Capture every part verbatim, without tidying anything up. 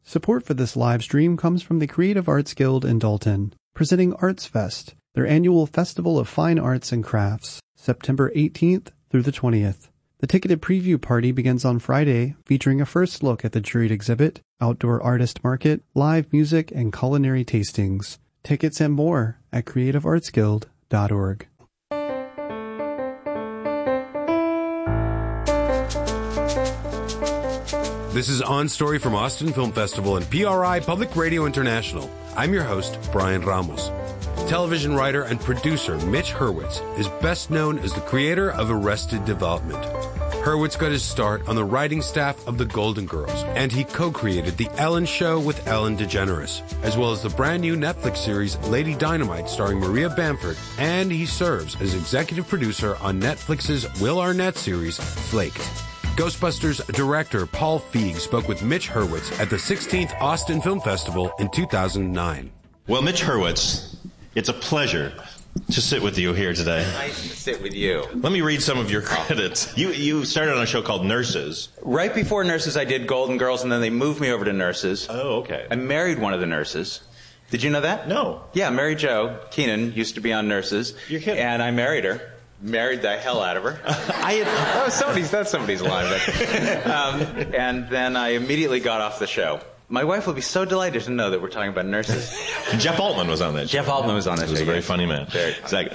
Support for this live stream comes from the Creative Arts Guild in Dalton, presenting Arts Fest, their annual festival of fine arts and crafts, September eighteenth through the twentieth. The ticketed preview party begins on Friday, featuring a first look at the juried exhibit, outdoor artist market, live music, and culinary tastings. Tickets and more at creative arts guild dot org. This is On Story from Austin Film Festival and P R I Public Radio International. I'm your host, Brian Ramos. Television writer and producer Mitch Hurwitz is best known as the creator of Arrested Development. Hurwitz got his start on the writing staff of The Golden Girls, and he co-created The Ellen Show with Ellen DeGeneres, as well as the brand new Netflix series Lady Dynamite starring Maria Bamford, and he serves as executive producer on Netflix's Will Arnett series, Flaked. Ghostbusters director Paul Feig spoke with Mitch Hurwitz at the sixteenth Austin Film Festival in two thousand nine. Well, Mitch Hurwitz, it's a pleasure to sit with you here today. Nice to sit with you. Let me read some of your credits. You you started on a show called Nurses. Right before Nurses, I did Golden Girls, and then they moved me over to Nurses. Oh, okay. I married one of the nurses. Did you know that? No. Yeah, Mary Jo Keenan used to be on Nurses. You're kidding. And I married her. Married the hell out of her. I had, that was somebody's, that's somebody's line. But, um, and then I immediately got off the show. My wife will be so delighted to know that we're talking about Nurses. Jeff Altman was on that show. Jeff Altman was on that show. He was a very yes. funny man. Very. Exactly.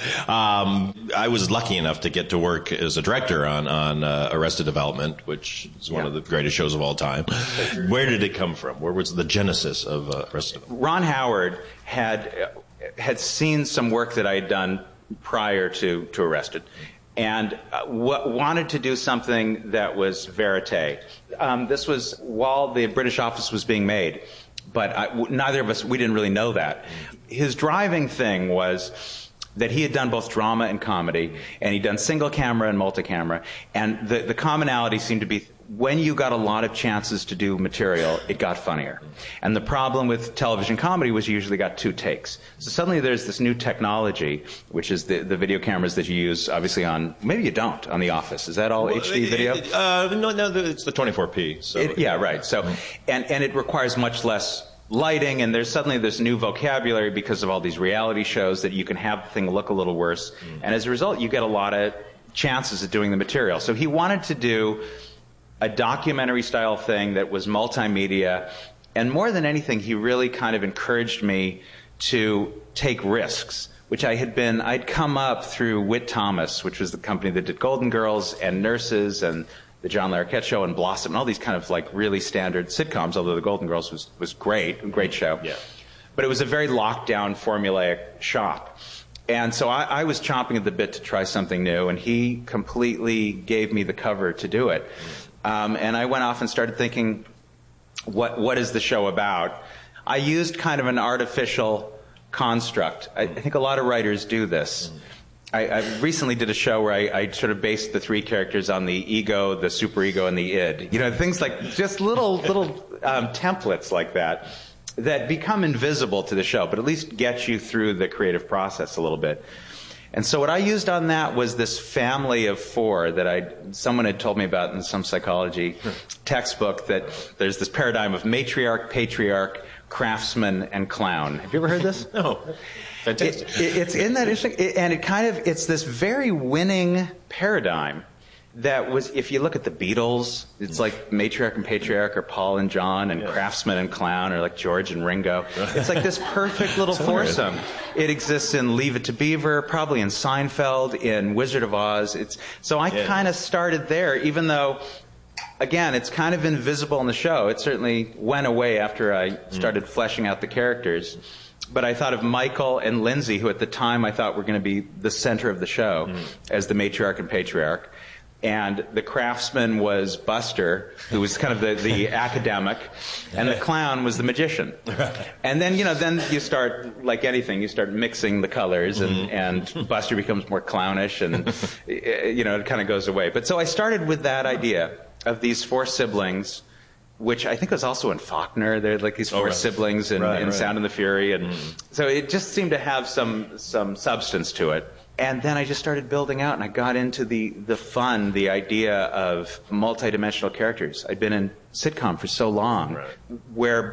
Um, I was lucky enough to get to work as a director on, on uh, Arrested Development, which is one yeah. of the greatest shows of all time. Where did it come from? Where was the genesis of uh, Arrested Development? Ron Howard had, uh, had seen some work that I had done prior to, to Arrested, and uh, w- wanted to do something that was verite. Um, this was while the British Office was being made, but I, w- neither of us, we didn't really know that. His driving thing was that he had done both drama and comedy, and he'd done single camera and multi-camera, and the, the commonality seemed to be when you got a lot of chances to do material, it got funnier. And the problem with television comedy was you usually got two takes. So suddenly there's this new technology, which is the, the video cameras that you use, obviously on, maybe you don't, on The Office. Is that all well, H D video? Uh, no, no, it's the twenty-four p. So. It, yeah, right. So, and, and it requires much less lighting, and there's suddenly this new vocabulary because of all these reality shows that you can have the thing look a little worse. Mm. And as a result, you get a lot of chances at doing the material. So he wanted to do a documentary style thing that was multimedia, and more than anything, he really kind of encouraged me to take risks, which I had been, I'd come up through Whit Thomas, which was the company that did Golden Girls and Nurses and the John Larroquette Show and Blossom and all these kind of like really standard sitcoms, although the Golden Girls was, was great, a great show. Yeah. But it was a very locked down formulaic shop. And so I, I was chomping at the bit to try something new, and he completely gave me the cover to do it. Um, and I went off and started thinking, what what is the show about? I used kind of an artificial construct. I, I think a lot of writers do this. I, I recently did a show where I, I sort of based the three characters on the ego, the superego, and the id. You know, things like just little little um, templates like that that become invisible to the show, but at least get you through the creative process a little bit. And so what I used on that was this family of four that I someone had told me about in some psychology textbook, that there's this paradigm of matriarch, patriarch, craftsman, and clown. Have you ever heard this? No. Fantastic. It, it, it's in that interesting, it, and it kind of, it's this very winning paradigm that was, if you look at the Beatles, it's like matriarch and patriarch, or Paul and John, and yeah. craftsman and clown, or like George and Ringo. It's like this perfect little foursome. It exists in Leave It to Beaver, probably in Seinfeld, in Wizard of Oz. It's so I yeah. kind of started there, even though, again, it's kind of invisible in the show. It certainly went away after I started mm. fleshing out the characters. But I thought of Michael and Lindsay, who at the time I thought were going to be the center of the show, mm. as the matriarch and patriarch. And the craftsman was Buster, who was kind of the, the academic, and the clown was the magician. And then, you know, then you start, like anything, you start mixing the colors, and, mm-hmm. and Buster becomes more clownish, and, you know, it kind of goes away. But so I started with that idea of these four siblings, which I think was also in Faulkner. There like these four oh, right. siblings in, right, in right. Sound and the Fury. And mm. so it just seemed to have some some substance to it. And then I just started building out, and I got into the, the fun, the idea of multidimensional characters. I'd been in sitcom for so long, right. where